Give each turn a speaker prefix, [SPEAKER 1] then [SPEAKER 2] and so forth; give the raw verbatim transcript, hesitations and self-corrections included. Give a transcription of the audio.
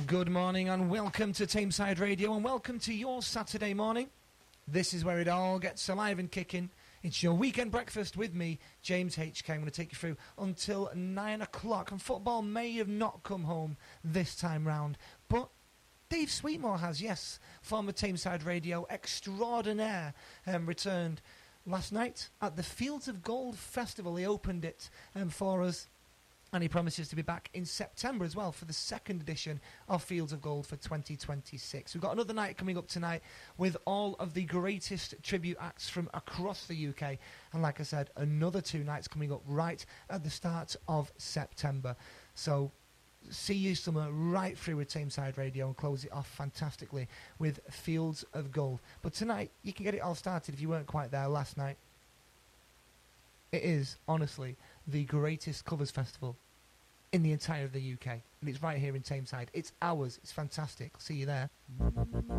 [SPEAKER 1] Good morning and welcome to Tameside Radio and welcome to your Saturday morning. This is where it all gets alive and kicking. It's your weekend breakfast with me, James H K. I'm going to take you through until nine o'clock. And football may have not come home this time round, but Dave Sweetmore has, yes. Former Tameside Radio extraordinaire um, returned last night at the Fields of Gold Festival. He opened it um, for us. And he promises to be back in September as well for the second edition of Fields of Gold for twenty twenty-six. We've got another night coming up tonight with all of the greatest tribute acts from across the U K. And like I said, another two nights coming up right at the start of September. So see you summer right through with Tameside Radio and close it off fantastically with Fields of Gold. But tonight, you can get it all started if you weren't quite there last night. It is, honestly, the greatest covers festival in the entire of the U K. And it's right here in Tameside. It's ours. It's fantastic. See you there.